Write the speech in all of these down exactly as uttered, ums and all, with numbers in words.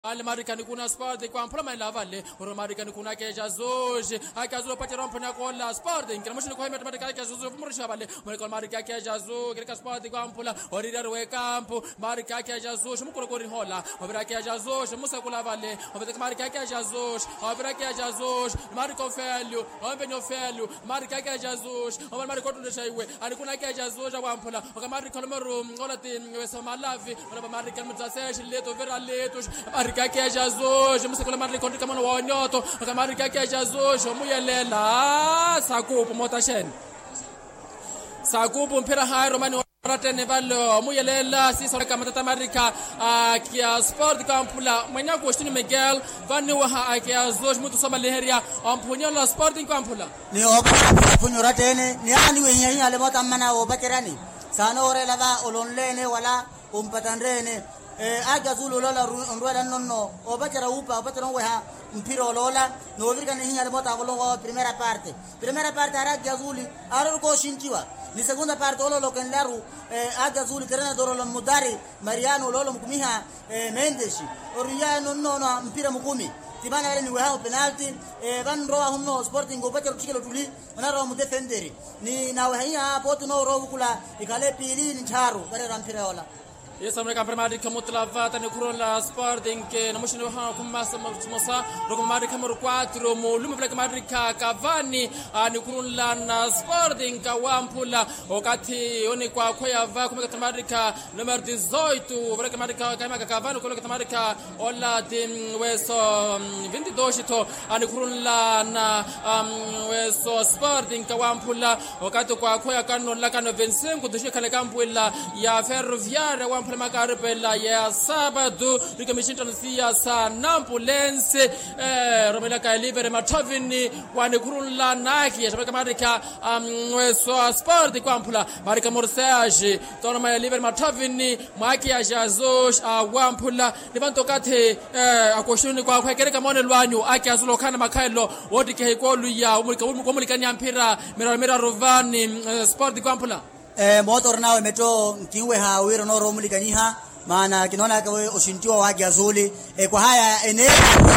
al maricani kuna sport kwa mpula mai lavalle oro maricani kuna keja zoje akazulo patera mpona kola sport ngina mushini kwa matematika keja zoje vumurisha balle maricani maricani keja zoje kirika sport kwa mpula orira we campo maricani keja zoje mukolo kori hola obira keja zoje musa kula balle obira maricani keja zoje obira keja zoje maricani felio obenyo felio maricani keja zoje obira maricani kotundesha iwe ani kuna keja zoje kwa mpula okamari kalmero ngolati wesa malavi ora maricani mutsasesh leto vera leto maricani keja zoje musa kula maricani konti kama wanyoto okamari keja zoje muyelela sakupo motashen sakupo mpira hai romani ratene ballo muyelela sisa kama tatamarika kia sport kampula mwenya question Miguel vani wa kia zoje mutu soma leheria ampunyo la sport kampula ni oba punyo ratene ni ani wenye ale mota mana obaterani sana ore lava olonlene wala umpatandrene eh aga zulu lola ndwala nonno obatera upa obatera weha mpiro lola no virga ni hinya bota bolongo primera parte primera parte ara gazuli ara ko shinchiwa ni segunda parte olo lo kenlaru eh aga zuli terena doro lo mudari Mariano lolo mkumiha eh Mendes oriya nonno no mpira mkumi tibana wale ni weha penalty eh ban roa hunno sporting obatera chikelo tuli na roa mudefenderi ni na weha botu no roa kula ikale pili ni charu bare rampira ola Yes, America Premier Kamutla ni Kurula Sporting ke na mushini wa kumasa musa rokomari kama quattro mulumu vile kama Cavani ni Kurula na Sporting kawampula wakati oni kwa kwa va kuma America numero dezoito vile kama kama Cavani kwa America ola tim weso vinte dois to ni Kurula na weso Sporting kawampula wakati kwa kwa kano la kano vingt-cinq kudushika kale kampula ya Ferroviaria wa Makaripela ya Sabado likamishita nsia sa Nampulense eh Romela ka libere Matovini wane kurula naki ya shabaka marika weso sport kwampula marika Morsage tono ma libere Matovini mwaki ya Jazosh awampula libanto kate eh akoshuni kwa kwekereka mone lwanyu aki azulo kana makailo wodike ikolu ya umulika umulika nyampira mera mera Rovani sport kwampula eh motor nawe meto kinwe ha wiro no romuli kaniha maana kinaona kawe oshintiwa wa Gazuli eh kwa haya eneo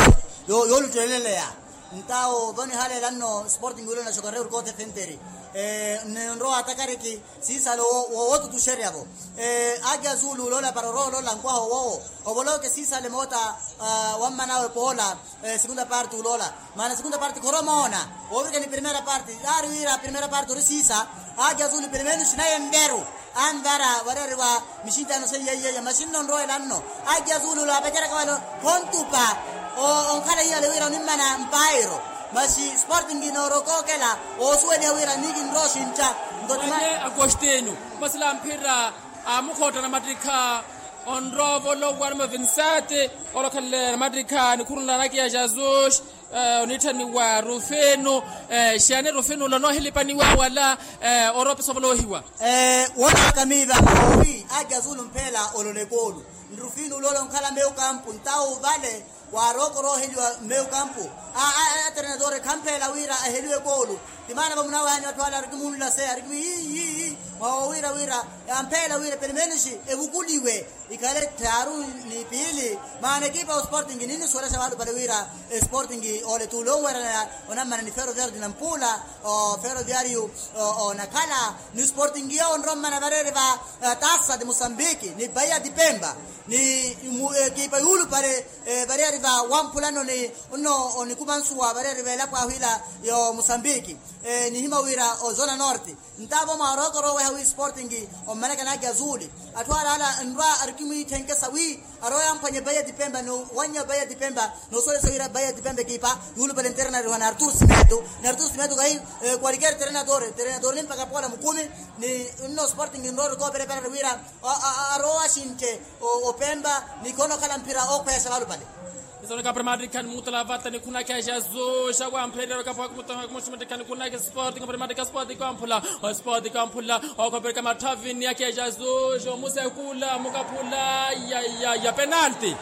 yo yo lutelelea ntao vani hale lanno sporting ulo na shokareu kote fenteri eh nro atakariki sisa lo wotu tusheri hapo eh aga Zulu lola paroro lola kwa ho oboloke sisa le mota wamma nawe pola segunda parte lola maana segunda parte koromona ovika ni primera parte arira primera parte risisa aga Zulu primero sinaye mberu andara warerwa mishinda no sei yeye machine non roe lanno aga Zulu la bajara kawalo kontupa o onkala yale wira nimana mpairo Masi sporting inoro kela o suene wira nigi ndoshincha ndotuma agostenu masila mpira amukhota na matrika onrovo lo warma vinsate olokale matrika ni kuruna naki ya Jazosh onitani wa Rufeno shane Rufeno lo no hilipani wa wala orope sobolo hiwa eh wona kamiva owi aga Zulu mpela ololekolu Rufino lolo nkala meu kampu ntao vale waroko ro helwa meu kampu a a trenador kampela wira helwe golu timana bamuna wanya twala rikumulla se rikimi wa wira wira ampela wira permenishi ebukuliwe ikale taru ni pili maana kipa sporting nini sura sababu bale wira sporting ole tulo wera ona mana ni Ferroviario di Nampula o Ferroviario o nakala ni sporting yo Roma na barere va tassa di Mozambique ni Bahia di Pemba ni kipa yulu pare barere va wampulano ni uno oni kumansua barere va la kwa hila yo Mozambique ni hima wira o zona norte ntabo maroko ro wa sporting o manaka na Gazuli atwala ala ndwa arkimi tenke sawi aroya mpanye Bahia di Pemba no wanya Bahia di Pemba no sole sawira Bahia di Pemba kipa yulu pale interna ro na Artur Simedo na Artur Simedo gai cualquier entrenador entrenador limpa kapola mkumi ni no sporting ndoro ko pere pere wira aroa shinke o Pemba ni kono kala mpira o kwa sababu pale Isona ka Premadikan mutala vata ni kuna ka Jazo shagwa mpelero ka pakmu mushimadikan kuna ka sporting Premadikan sporting kampula o sporting kampula o ko perka Matavini yake Jazo jo musekula mukapula ya ya ya penalty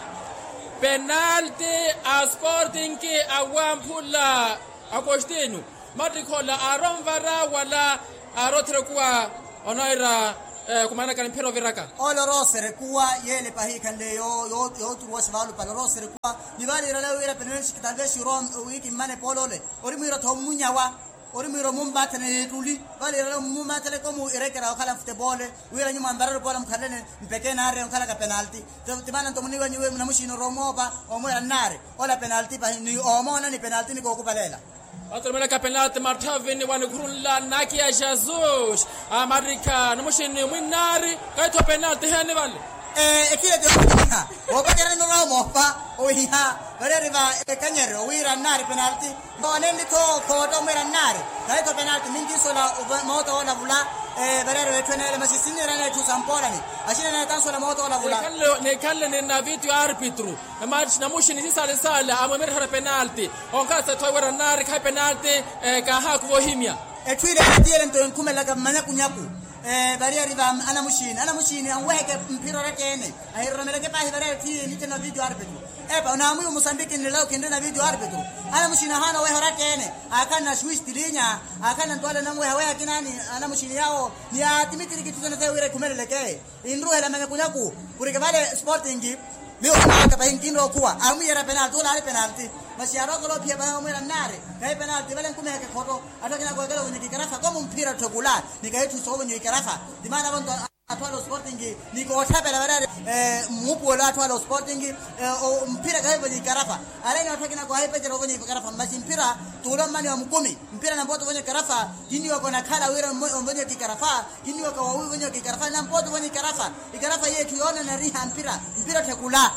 penalty a sporting ki awampula akostenu matikola aromvara wala arotre kwa onaira kumana kan mpira viraka olo rosere kuwa yele pahi kan le yo yo yo tu was valu pa rosere kuwa ni vale ra la penalty kitalve shirom wiki mane polole ori miro to munyawa ori miro mumbata ne tuli vale ra mumbata le komu irekera kala football wira nyuma mbararo bola mkhalene mpeke na re kala ka penalty timana to muniwa nyiwe na mushino romoba omo ya nare ola penalty pa ni omo na ni penalty ni ko kupalela atremela ka penalty martavini wan kurunla nakia Jesus amarika na mushino mwinari kaito penalty hene vale eh ekile de obakera no romo pa ohiha vale riva kanyero wira nare penalty bonendi to ko to mera nare kaito penalty mingi sola moto ona vula eh vale retwenele masisini rana tu sampola ni ashina na tanso la moto ona vula kallo ne kalle ne na video arbitru match na mushini sisale sala amamera hara penalty onkasa to wira nare ka penalty ka haku himia etwile atiele nto nkumela ka manya kunyaku eh bari arriva ana mushini ana mushini anweke mpira rakene ayiromele ke pahi bari ti ni tena video arbitru e ba na mu Mozambique ni leo kende na video arbitru ana mushini hana we harakene akana swiss tilinya akana ntwala na mwe hawa kinani ana mushini yao ni atimitiri kitu na tawire kumeleleke indru hela manya kunyaku kurike vale sporting leo aka pa hinkino kuwa amu yera penalty ola penalty masiaro kolo pia ba mwera nare kai penalty vale nkumeke khoto atokina kwa gelo ni karafa kama mpira tokula nikaitu sobo ni karafa dimana bonto atwalo sporting ni ko thapela bare eh mupo la atwalo sporting o mpira kai ni karafa aleni atokina kwa haipe jero ni karafa masi mpira tulo mani wa mkumi mpira na mboto kwenye karafa kini wako na kala wira mbonye kikarafa kini wako wa huyu kwenye kikarafa na mboto kwenye karafa ikarafa yetu yona na riha mpira mpira tekula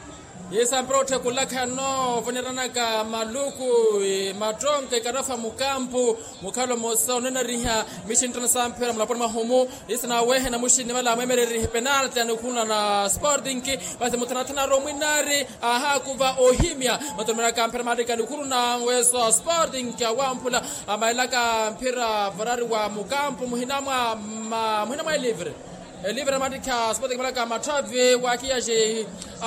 yesa mprote kulaka no vonerana ka maluku matronke karafa mukampu mukalo mosa nena riha mission tana sampera mlapona mahomo yesa na wehe na mushini wala memere riha penalty anukuna na sporting basi mutanatana romwinari aha kuva ohimia matomera kampera madika nukuru na weso sporting ya wampula amailaka mpira varari wa mukampu muhinamwa muhinamwa livre livre madika sporting malaka matavi wakiaje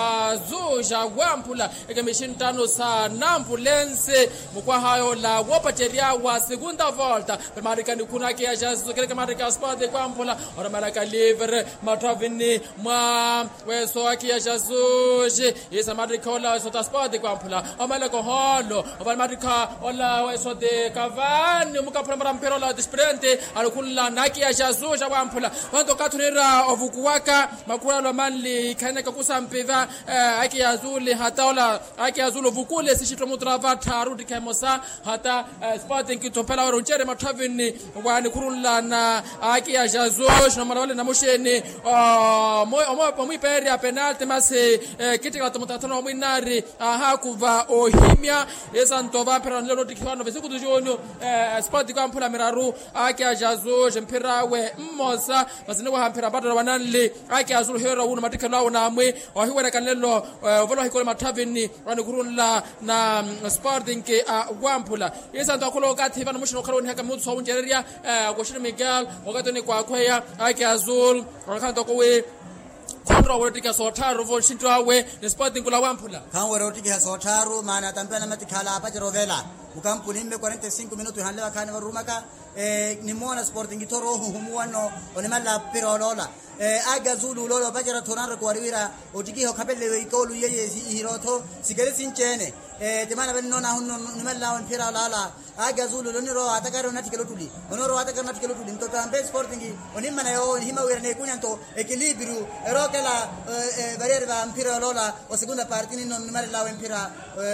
azuja wampula ekemishin tano sa nambulense mukwa hayo la wopateria wa segunda volta madika ni kuna kia jazu kile madika sporting wampula ora malaka livre matavini mwa weso akia jazuje yesa madika ola sota sporting wampula amalaka holo ora madika ola weso de Cavani mukapra mpero la disprente alikulla nakia jazuja wampula wanto katurira ovukuwaka makura lo manli kaina kakusa mpeva aki azuli hata ola aki azulu vukule sishitwa mutrava tarudi kemosa hata sporting kitopela oronjere matavini wani kurula na aki ya jazosh na malawale na musheni moyo omo pomiperi ya penalty mase kitika tomutatano mwinari hakuva ohimia esa ntova pera lelo dikwano vesiku tujonyo sporting kwa mpula miraru aki ya jazosh mpirawe mmosa basine kwa mpira bado wananle aki azulu hero una matika lawo na amwe wahiwera kanelo volo hikole matavini wani kurunla na sporting ke wampula yesa ndo akolo kati bana mushino khaloni haka mutso unjereria goshini Miguel wakati ni kwa kwea aki azul wakati ko we Kondro wotika sotaru volshinto awe ne sporting kula wampula kan wotika sotaru maana tampana matikhala apa jerovela ukampu nimbe cuarenta y cinco minutos hanle bakane warumaka eh nimona sporting toro humuano onemala pirolola eh agazulu lolo bajara tonara kwariwira otiki ho kapelle we ikolu yeye hiroto sigere sinchene eh temana ben nona hunno nimala on pirolala agazulu loniro atakaro natikelo tudi onoro atakaro natikelo tudi mtoto ambe sporting onimana yo hima werne kunyanto equilibrio erokela eh barriera pirolola o segunda parte ni non nimala empira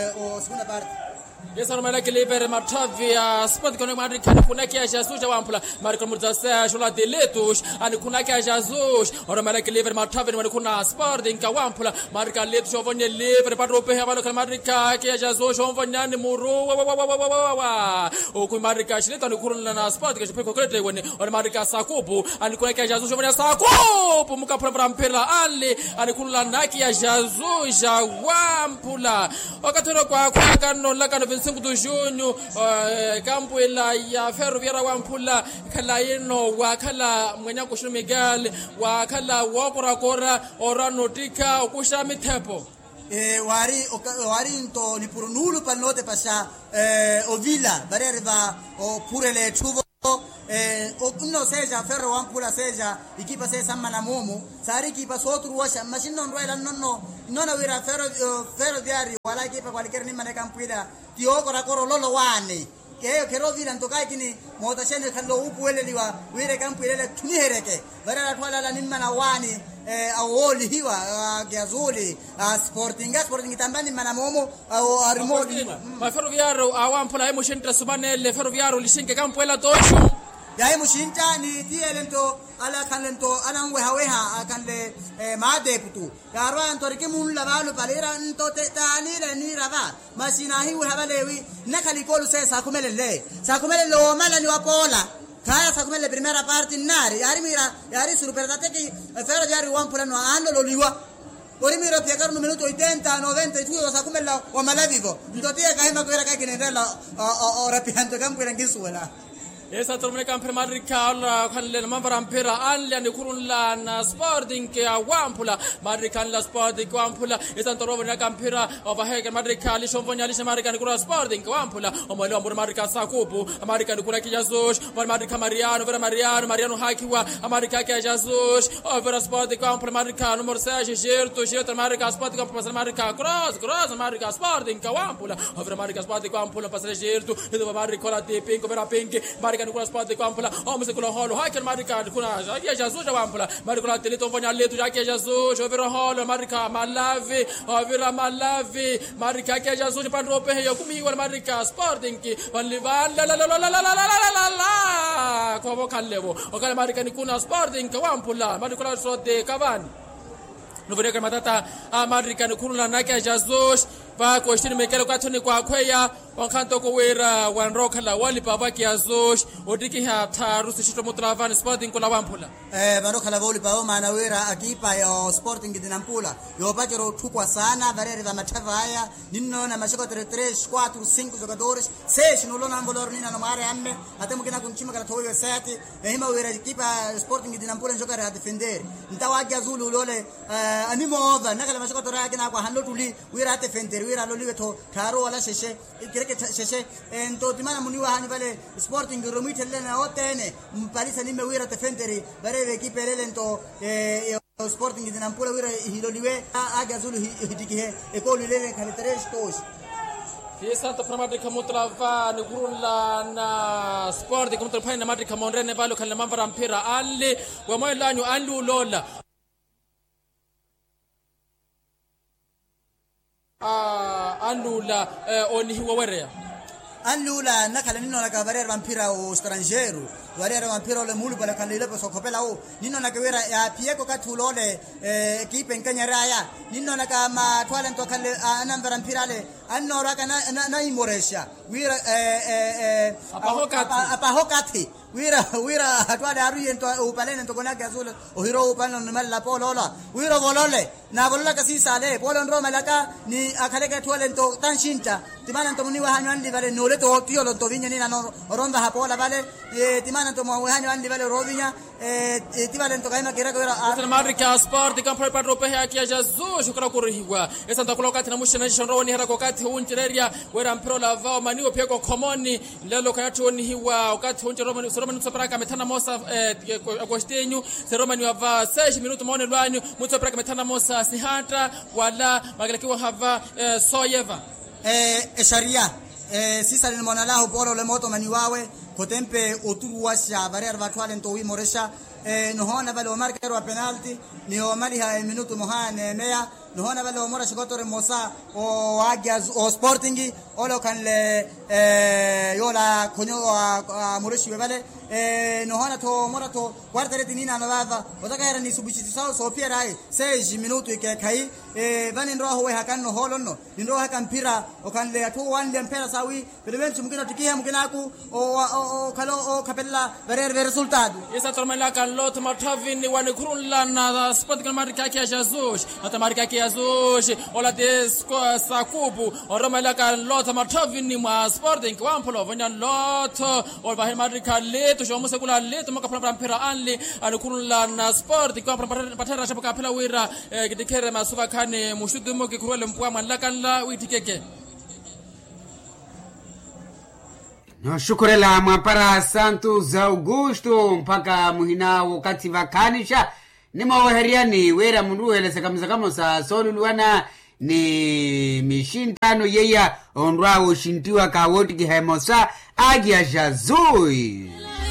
o segunda parte yesa romela ke lever matavi ya sport kono madri kana kuna kia Jesus wampula mariko mutasa shola de letush ani kuna kia Jesus romela ke lever matavi ni kuna sport inka wampula marika letush ovonye lever patro pe habalo kana madri kia Jesus ovonyani muru wa wa wa wa oku marika shileta ni kuna na sport ke peko krete woni ora marika sakubu ani kuna kia Jesus ovonya sakubu mukapra mpela ali ani kuna na kia Jesus wampula wakatoro kwa kwa kano lakano vinsingu tu junho kampo ela ya ferroviaria wampula kala yeno wakala mwenya kushino Miguel wakala wakora kora oranotika okusha mitepo eh wari wari into ni purunulu panote pasha eh ovila barere va o pure le tuvo eh uno seja ferro wampula seja ikipa se samma na momo sari kipa sotru washa mashino ndwela nonno nona wira ferro ferro diario wala ikipa kwalekere ni mane kampida tioko rakoro lolo wane ke kero vira ntokai kini mota shene kallo upueleliwa wire kampile tuni hereke bara twala la nimma na wani eh awoli hiwa gazuli sporting sporting tambani mana momo au armodi ma ferroviario awampula emotion trasumane le ferroviario lishinke kampela tosho ya mushinta ni tielento ala kanlento anangwe haweha akanle maadeptu yarwa antorike mun lavalo palera nto tani le ni rava masina hiwe habalewi nakali kolu se sakumele le sakumele lo mala ni wapola kaya sakumele primera parte nari yari mira yari surperdate ki fero yari wampula no anno lo liwa Orimiro piegare un minuto ottanta novanta e tu lo sa come la o malavivo ndotia kaima kwera kakinendela o rapianto kampo ngisuela Esa tormene camper Madrica alla kalle mambara ampera alle ane kurunla na Sporting ke awampula Madrica la Sporting awampula esa torove na campera over hege Madrica li shomvonya li Madrica ni kura Sporting awampula omole ambur Madrica sakupu Madrica ni kura kijazosh Madrica Mariano vera Mariano Mariano hakiwa Madrica ke Jesus over Sporting awampula Madrica numero sei Gerto Gerto Madrica Sporting awampula Madrica cross cross Madrica Sporting awampula over Madrica Sporting awampula pasare Gerto edo Madrica la te pinko vera pinke Marika kuna sport kwa mpula o mse kuna holo haker Marika kuna ya Jesus wa mpula Marika teleto vonya letu ya Jesus overa holo Marika malave overa malave Marika ya Jesus pandro pe yo kumiwa Marika Sporting ki walivan la la la la la la la la kwa bokallevo okale Marika ni kuna Sporting kwa mpula Marika sote Cavani Novere kama tata Marika ni kuna na ya Jesus va question mekele kwa toni kwa kweya wankanto ko wera wanroka la wali baba kiazosh odiki ha taru sishito mutravan Sporting kula wampula eh wanroka la wali baba maana wera akipa ya Sporting dinampula yo bajero tukwa sana barere va matava haya ninno na mashoko tre quattro cinque jogadores seis no lona ambolor nina no mare amme atemo kina kunchima kala toyo sete e hima wera ekipa Sporting dinampula njokare a defender ntawaje azulu lole animo over nakala mashoko tora kina kwa hanlo tuli wera defender wera loliwe to karo wala sheshe kireke sheshe ento timana muniwa hani vale Sporting romite lena otene mpalisa nime wera defenderi bareve ekipe lento eh Sporting dinampula wera hiloliwe aga zulu hidikihe ekolu lele kale tres tos Fi Santa Pramadika mutlava ni gurunla na Sporting mutlava na Madrika monrene valo kale mambara mpira alle wa moylanyu anlu lola Ah, anula oni hiwa werea. Anula nakala nino na kabarera vampira o strangero. Warera vampira le mulu bala kanile po sokopela o. Nino na kawera ya pieko katulole ekipe nkanya raya. Nino na kama twale nto kale anamba vampira le anno raka na na imoresha. Wira eh eh apahokati apahokati. Wira wira atwale aruye nto upalene nto kona gazula o hiro upano nimala polola. Wira volole na volola kasi sale polo ndo malaka ni akaleka twale nto tanshinta. Timana nto muniwa hanwandi vale no leto tio lo to vinya ni na ronda hapola vale timana nto mwa hanwandi vale rovinya eh timana nto kaima kira kira a Madrika Sport kampo padro pe ya kia Jesus shukra kurihiwa esa ntakula wakati na mushina shonro ni hera wakati unjireria wera mpro la vao maniwo peko komoni lelo kayatu ni hiwa wakati unjiro ni soroma nutsopraka metana mosa agostenyu soroma ni wava seis minuto mone lwanyu mutsopraka metana mosa sihanta wala magalakiwa hava soyeva eh sharia eh sisa ni mona lahu polo le moto maniwawe kotempe oturu washa barer vatwale nto wi moresha eh nohona vale marka ro penalty ni o mali ha minuto mohane mea nohona vale omora shikotore mosa o agias o Sporting olo kan le eh yola konyo moreshi vale eh nohona to mora to quartere tinina navava otaka era ni subichiti sao so pierai seis minuto ke kai eh vani ndo ho hakan no holono ndo hakan pira o kan le to wan le mpera sawi bebenchi mukina tikia mukina ku o kalo o kapella verer ver resultado esa tormela kan lot matavini wani kurunla na Sporting Madrika kia Jesus ata Madrika kia Jesus ola de sakubu oromela kan lot matavini ma Sporting wampolo vanya lot o bahir Madrika leto shomo sekula leto makapra mpira anli anikurunla na Sporting kwa patara shabuka pela wira gidikere masuva kane mushudumo kikurwele mpwa manlakan la witikeke No shukurela mwapara Santos Augusto mpaka muhina wakati vakanisha ni mawaheriani wera mundu elese kamisa kamosa solu luwana ni mishintano yeya onrao shintiwa kawoti kihemosa agia jazui